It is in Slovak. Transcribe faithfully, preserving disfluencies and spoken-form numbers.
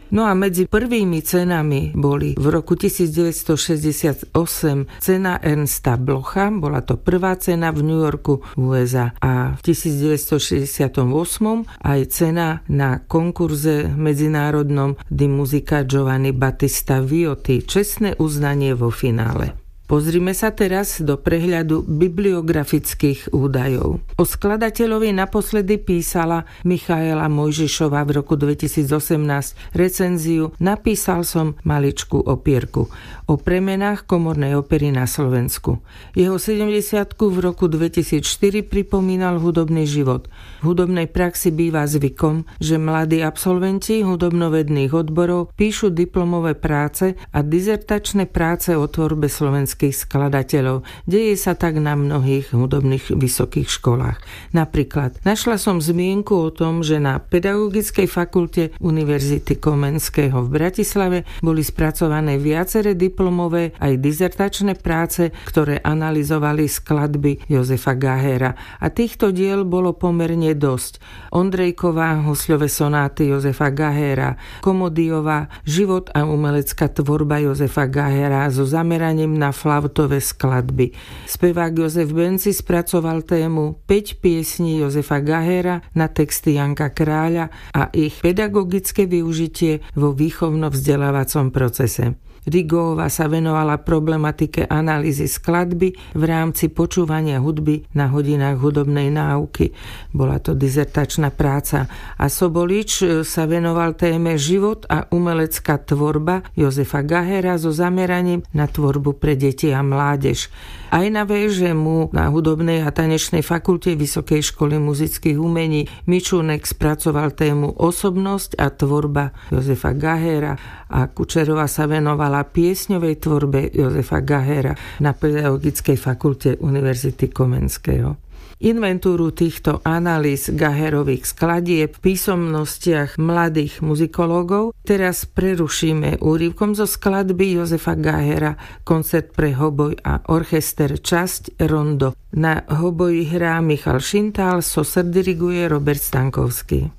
No a medzi prvými cenami boli v roku devätnásťstošesťdesiatosem cena Ernsta Blocha, bola to prvá cena v New Yorku v ú es á, a v devätnásťstošesťdesiatosem aj cena na konkurze medzinárodnom di Musica Giovanni Battista Viotti, čestné uznanie vo finále. Pozrime sa teraz do prehľadu bibliografických údajov. O skladateľovi naposledy písala Michaela Mojžišová v roku dvetisícosemnásť recenziu Napísal som maličkú opierku o premenách komornej opery na Slovensku. Jeho sedemdesiatku v roku dvetisícštyri pripomínal hudobný život. V hudobnej praxi býva zvykom, že mladí absolventi hudobnovedných odborov píšu diplomové práce a dizertačné práce o tvorbe slovenských skladateľov. Deje sa tak na mnohých hudobných vysokých školách. Napríklad našla som zmienku o tom, že na Pedagogickej fakulte Univerzity Komenského v Bratislave boli spracované viaceré diplomové aj dizertačné práce, ktoré analyzovali skladby Jozefa Gahera. A týchto diel bolo pomerne dosť. Ondrejková Husľové sonáty Jozefa Gahera, Komodiová Život a umelecká tvorba Jozefa Gahera so zameraním na flautové skladby. Spevák Jozef Benci spracoval tému päť piesní Jozefa Gahera na texty Janka Kráľa a ich pedagogické využitie vo výchovno-vzdelávacom procese. Rigová sa venovala problematike analýzy skladby v rámci počúvania hudby na hodinách hudobnej náuky. Bola to dizertačná práca. A Sobolič sa venoval téme Život a umelecká tvorba Jozefa Gahera so zameraním na tvorbu pre deti a mládež. Aj na vé žé em u na hudobnej a tanečnej fakulte Vysokej školy muzických umení Mičunek spracoval tému Osobnosť a tvorba Jozefa Gahera a Kučerová sa venovala piesňovej tvorbe Jozefa Gahera na Pedagogickej fakulte Univerzity Komenského. Inventúru týchto analýz Gaherových skladieb v písomnostiach mladých muzikológov teraz prerušíme úryvkom zo skladby Jozefa Gahera Koncert pre hoboj a orchester časť Rondo. Na hoboji hrá Michal Šintál, soser diriguje Robert Stankovský.